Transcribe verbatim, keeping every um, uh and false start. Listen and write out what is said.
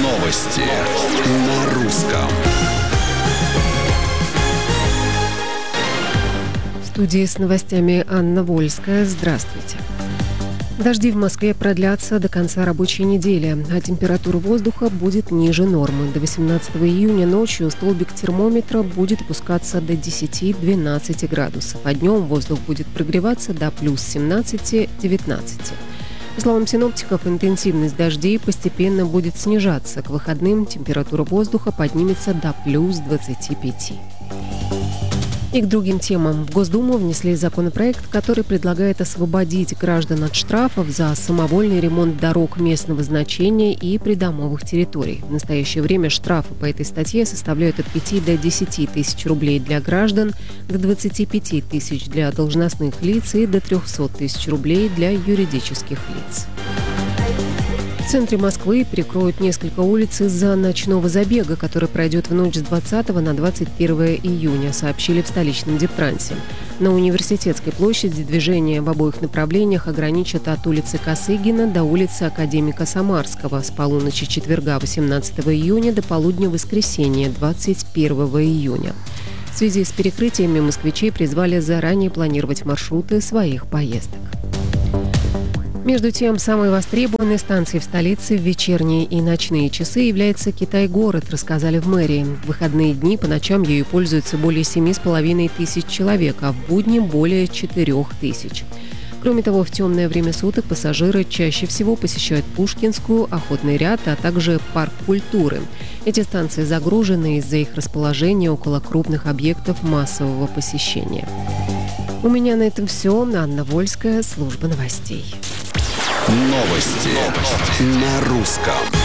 Новости на русском. В студии с новостями Анна Вольская. Здравствуйте. Дожди в Москве продлятся до конца рабочей недели, а температура воздуха будет ниже нормы. До восемнадцатого июня ночью столбик термометра будет опускаться до десяти-двенадцати градусов, а днем воздух будет прогреваться до плюс семнадцати-девятнадцати. По словам синоптиков, интенсивность дождей постепенно будет снижаться. К выходным температура воздуха поднимется до плюс двадцати пяти. И к другим темам. В Госдуму внесли законопроект, который предлагает освободить граждан от штрафов за самовольный ремонт дорог местного значения и придомовых территорий. В настоящее время штрафы по этой статье составляют от пяти до десяти тысяч рублей для граждан, до двадцати пяти тысяч для должностных лиц и до трехсот тысяч рублей для юридических лиц. В центре Москвы перекроют несколько улиц из-за ночного забега, который пройдет в ночь с двадцатого на двадцать первое июня, сообщили в столичном Дептрансе. На Университетской площади движение в обоих направлениях ограничат от улицы Косыгина до улицы Академика Самарского с полуночи четверга восемнадцатого июня до полудня воскресенья двадцать первого июня. В связи с перекрытиями москвичей призвали заранее планировать маршруты своих поездок. Между тем, самой востребованной станцией в столице в вечерние и ночные часы является Китай-город, рассказали в мэрии. В выходные дни по ночам ею пользуются более семи с половиной тысяч человек, а в будни более четырех тысяч. Кроме того, в темное время суток пассажиры чаще всего посещают Пушкинскую, Охотный ряд, а также Парк культуры. Эти станции загружены из-за их расположения около крупных объектов массового посещения. У меня на этом все. Анна Вольская, служба новостей. Новости на русском.